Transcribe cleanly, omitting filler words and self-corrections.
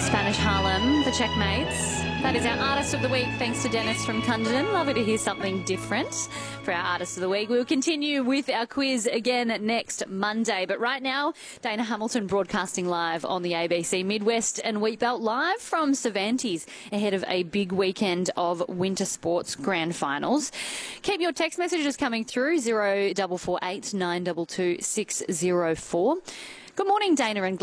Spanish Harlem, the Checkmates. That is our Artist of the Week, thanks to Dennis from Cunderdin. Lovely to hear something different for our Artist of the Week. We'll continue with our quiz again next Monday. But right now, Dana Hamilton broadcasting live on the ABC Midwest and Wheatbelt, live from Cervantes ahead of a big weekend of winter sports grand finals. Keep your text messages coming through, 0448 922 604. Good morning, Dana and Glenn.